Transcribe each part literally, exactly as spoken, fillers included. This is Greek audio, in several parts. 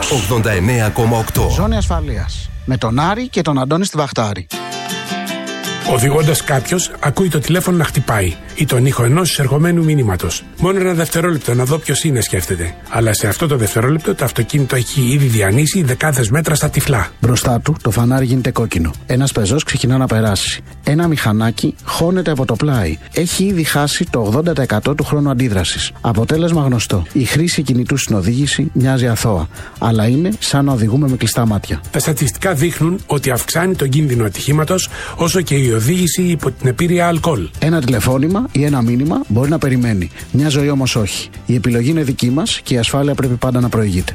ογδόντα εννέα κόμμα οκτώ. Ζώνη ασφαλείας. Με τον Άρη και τον Αντώνη στη Βαχτάρη. Οδηγώντας κάποιος, ακούει το τηλέφωνο να χτυπάει ή τον ήχο ενός εισερχομένου μηνύματος. Μόνο ένα δευτερόλεπτο να δω ποιος είναι, σκέφτεται. Αλλά σε αυτό το δευτερόλεπτο το αυτοκίνητο έχει ήδη διανύσει δεκάδες μέτρα στα τυφλά. Μπροστά του το φανάρι γίνεται κόκκινο. Ένας πεζός ξεκινά να περάσει. Ένα μηχανάκι χώνεται από το πλάι. Έχει ήδη χάσει το ογδόντα τοις εκατό του χρόνου αντίδρασης. Αποτέλεσμα γνωστό. Η χρήση κινητού στην οδήγηση μοιάζει αθώα. Αλλά είναι σαν να οδηγούμε με κλειστά μάτια. Τα στατιστικά δείχνουν ότι αυξάνει τον κίνδυνο ατυχήματος όσο και η οδήγηση υπό την επίρρεια αλκοόλ. Ένα τηλεφώνημα ή ένα μήνυμα μπορεί να περιμένει. Μια ζωή όμως όχι. Η επιλογή είναι δική μας και η ασφάλεια πρέπει πάντα να προηγείται.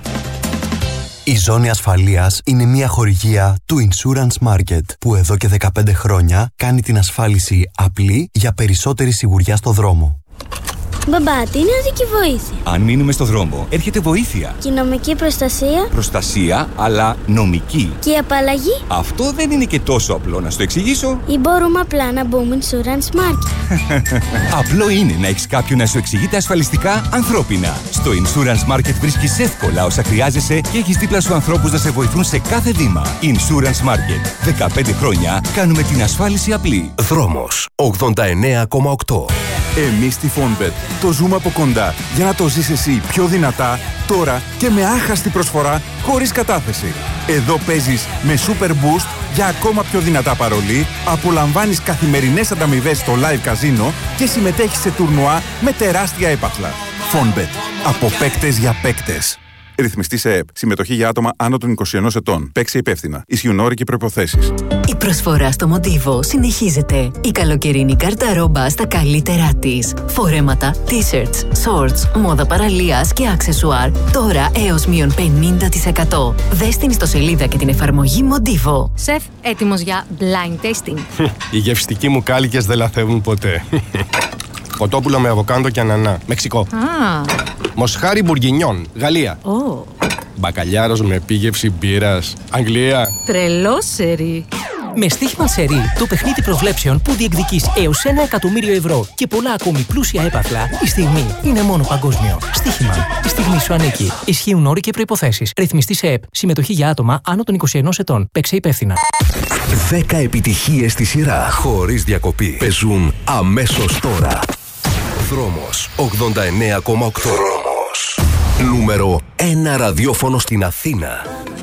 Η Ζώνη Ασφαλείας είναι μια χορηγία του Insurance Market που εδώ και δεκαπέντε χρόνια κάνει την ασφάλιση απλή για περισσότερη σιγουριά στο δρόμο. Μπαμπά, τι είναι οδική βοήθεια? Αν μείνουμε στο δρόμο, έρχεται βοήθεια. Και η νομική προστασία? Προστασία, αλλά νομική. Και η απαλλαγή? Αυτό δεν είναι και τόσο απλό, να στο εξηγήσω. Ή μπορούμε απλά να μπούμε Insurance Market? Απλό είναι να έχεις κάποιον να σου εξηγείται ασφαλιστικά ανθρώπινα. Στο Insurance Market βρίσκεις εύκολα όσα χρειάζεσαι και έχεις δίπλα σου ανθρώπους να σε βοηθούν σε κάθε βήμα. Insurance Market. δεκαπέντε χρόνια κάνουμε την ασφάλιση απλή. Δρόμος ογδόντα εννέα κόμμα οκτώ. Εμείς στη Fonbet το ζούμε από κοντά για να το ζεις εσύ πιο δυνατά, τώρα και με άχαστη προσφορά χωρίς κατάθεση. Εδώ παίζεις με Super Boost για ακόμα πιο δυνατά παρολί, απολαμβάνεις καθημερινές ανταμοιβές στο live καζίνο και συμμετέχεις σε τουρνουά με τεράστια έπαθλα. Fonbet. Από παίκτες για παίκτες. Ρυθμιστή σε ΕΕΠ. Συμμετοχή για άτομα άνω των είκοσι ενός ετών. Παίξε υπεύθυνα. Ισχύουν όροι και προϋποθέσεις. Η προσφορά στο Motivo συνεχίζεται. Η καλοκαιρινή κάρτα ρόμπα στα καλύτερά της. Φορέματα, t-shirts, shorts, μόδα παραλίας και αξεσουάρ. Τώρα έως μείον πενήντα τοις εκατό. Δες την ιστοσελίδα και την εφαρμογή Motivo. Σεφ, έτοιμος για blind tasting? Οι γευστικοί μου κάλικες δεν λαθεύουν ποτέ. Κοτόπουλο με αβοκάντο και ανανά. Μεξικό. Ah. Μοσχάρι μπουργκινιόν. Γαλλία. Oh. Μπακαλιάρος με επίγευση μπύρας. Αγγλία. Τρελό σερί. Με στοίχημα σερί, το παιχνίδι προβλέψεων που διεκδικείς έως ένα εκατομμύριο ευρώ και πολλά ακόμη πλούσια έπαθλα, η στιγμή είναι μόνο παγκόσμιο. Στοίχημα. Η στιγμή σου ανήκει. Ισχύουν όροι και προϋποθέσεις. Ρυθμιστή σε ΕΕΠ. Συμμετοχή για άτομα άνω των είκοσι ενός ετών. Παίξε υπεύθυνα. δέκα επιτυχίες στη σειρά, χωρίς διακοπή, παίζουν αμέσως τώρα. Δρόμος ογδόντα εννέα κόμμα οκτώ. Δρόμος. Νούμερο ένα ραδιόφωνο στην Αθήνα.